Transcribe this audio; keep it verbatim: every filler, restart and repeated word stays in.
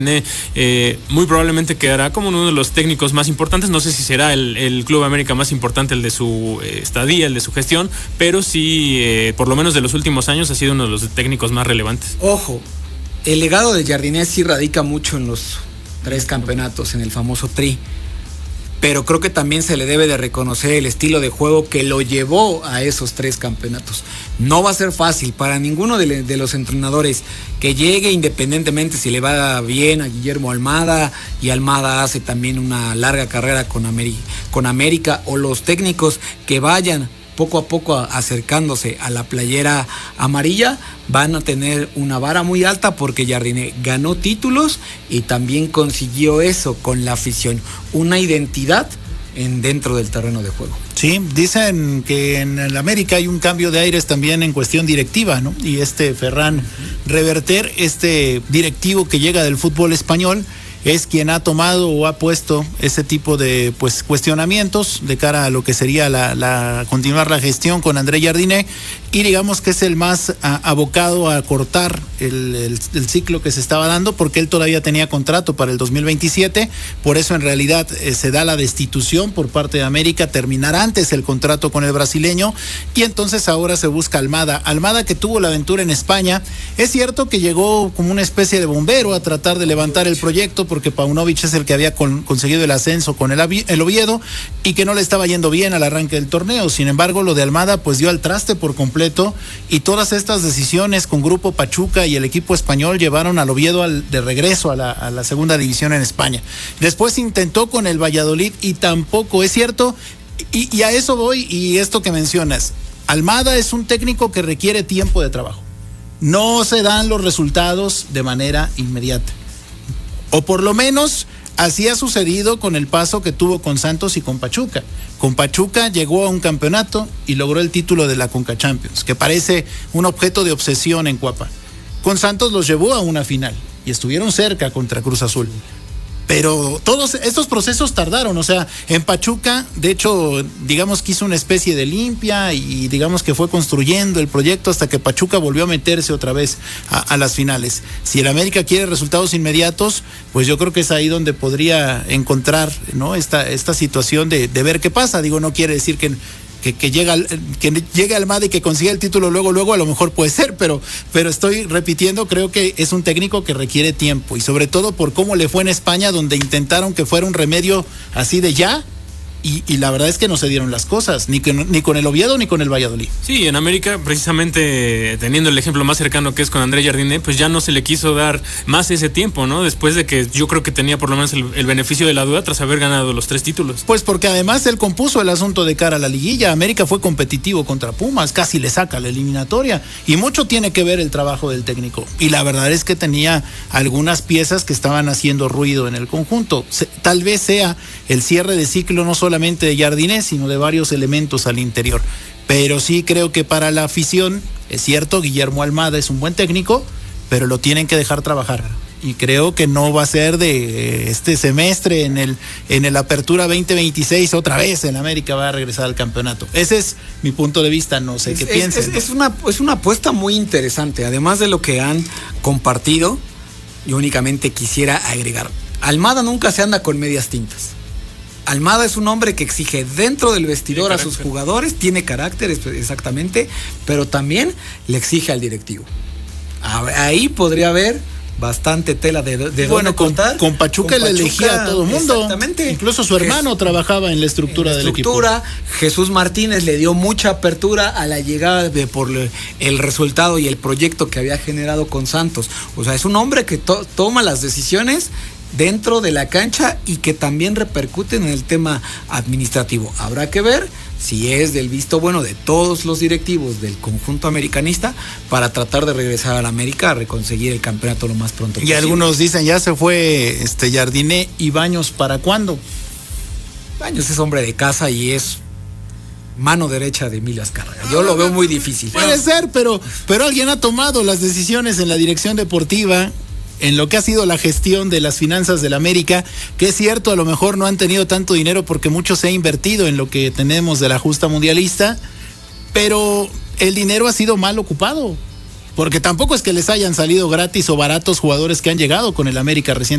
Eh, muy probablemente quedará como uno de los técnicos más importantes. No sé si será el, el Club América más importante, el de su eh, estadía, el de su gestión, pero sí, eh, por lo menos de los últimos años, ha sido uno de los técnicos más relevantes. Ojo, el legado de Jardinés sí radica mucho en los tres campeonatos, en el famoso tri, pero creo que también se le debe de reconocer el estilo de juego que lo llevó a esos tres campeonatos. No va a ser fácil para ninguno de, de los entrenadores que llegue, independientemente si le va bien a Guillermo Almada, y Almada hace también una larga carrera con América, con América, o los técnicos que vayan poco a poco acercándose a la playera amarilla, van a tener una vara muy alta, porque Jardiné ganó títulos y también consiguió eso con la afición, una identidad en dentro del terreno de juego. Sí, dicen que en el América hay un cambio de aires también en cuestión directiva, ¿no? Y este Ferran uh-huh. Reverter, este directivo que llega del fútbol español, es quien ha tomado o ha puesto ese tipo de pues cuestionamientos de cara a lo que sería la, la continuar la gestión con André Jardiné, y digamos que es el más a, abocado a cortar el, el, el ciclo que se estaba dando, porque él todavía tenía contrato para el dos mil veintisiete, por eso en realidad eh, se da la destitución por parte de América, terminar antes el contrato con el brasileño, y entonces ahora se busca Almada, Almada que tuvo la aventura en España. Es cierto que llegó como una especie de bombero a tratar de levantar el proyecto, porque Paunovic es el que había con, conseguido el ascenso con el, el Oviedo, y que no le estaba yendo bien al arranque del torneo. Sin embargo, lo de Almada pues dio al traste por completo, y todas estas decisiones con Grupo Pachuca y el equipo español llevaron al Oviedo al, de regreso a la, a la segunda división en España. Después intentó con el Valladolid y tampoco, es cierto, y, y a eso voy, y esto que mencionas, Almada es un técnico que requiere tiempo de trabajo. No se dan los resultados de manera inmediata. O por lo menos así ha sucedido con el paso que tuvo con Santos y con Pachuca. Con Pachuca llegó a un campeonato y logró el título de la Conca Champions, que parece un objeto de obsesión en Cuapa. Con Santos los llevó a una final y estuvieron cerca contra Cruz Azul. Pero todos estos procesos tardaron, o sea, en Pachuca, de hecho, digamos que hizo una especie de limpia y digamos que fue construyendo el proyecto hasta que Pachuca volvió a meterse otra vez a, a las finales. Si el América quiere resultados inmediatos, pues yo creo que es ahí donde podría encontrar, ¿no? Esta, esta situación de, de ver qué pasa. Digo, no quiere decir que... Que, que llega que llegue Almada y que consiga el título luego, luego a lo mejor puede ser, pero, pero estoy repitiendo, creo que es un técnico que requiere tiempo, y sobre todo por cómo le fue en España, donde intentaron que fuera un remedio así de ya, y, y la verdad es que no se dieron las cosas, ni, que, ni con el Oviedo ni con el Valladolid. Sí, en América, precisamente teniendo el ejemplo más cercano que es con André Jardiné, pues ya no se le quiso dar más ese tiempo, ¿no? Después de que yo creo que tenía por lo menos el, el beneficio de la duda tras haber ganado los tres títulos. Pues porque además él compuso el asunto de cara a la liguilla. América fue competitivo contra Pumas, casi le saca la eliminatoria, y mucho tiene que ver el trabajo del técnico, y la verdad es que tenía algunas piezas que estaban haciendo ruido en el conjunto. Se, tal vez sea el cierre de ciclo no solo solamente de Jardiné, sino de varios elementos al interior. Pero sí creo que para la afición, es cierto, Guillermo Almada es un buen técnico, pero lo tienen que dejar trabajar. Y creo que no va a ser de este semestre, en el en el Apertura veinte veintiséis, otra vez en América va a regresar al campeonato. Ese es mi punto de vista, no sé es, qué es, piensen. Es, es, una, es una apuesta muy interesante, además de lo que han compartido. Yo únicamente quisiera agregar, Almada nunca se anda con medias tintas. Almada es un hombre que exige dentro del vestidor a sus jugadores, tiene carácter exactamente, pero también le exige al directivo. Ahí podría haber bastante tela de, de bueno, con, con Pachuca le elegía a todo el mundo. Exactamente. Incluso su hermano Jes- trabajaba en la estructura, en la estructura del equipo. Jesús Martínez le dio mucha apertura a la llegada de por el resultado y el proyecto que había generado con Santos. O sea, es un hombre que to- toma las decisiones dentro de la cancha y que también repercuten en el tema administrativo. Habrá que ver si es del visto bueno de todos los directivos del conjunto americanista para tratar de regresar a la América a reconseguir el campeonato lo más pronto posible. Y algunos dicen, ya se fue este Jardiné, y Baños, ¿para cuándo? Baños es hombre de casa y es mano derecha de Emilio Azcárraga. Yo lo veo muy difícil. Puede ser, pero, pero alguien ha tomado las decisiones en la dirección deportiva, en lo que ha sido la gestión de las finanzas del América, que es cierto, a lo mejor no han tenido tanto dinero porque mucho se ha invertido en lo que tenemos de la justa mundialista, pero el dinero ha sido mal ocupado, porque tampoco es que les hayan salido gratis o baratos jugadores que han llegado con el América recientemente.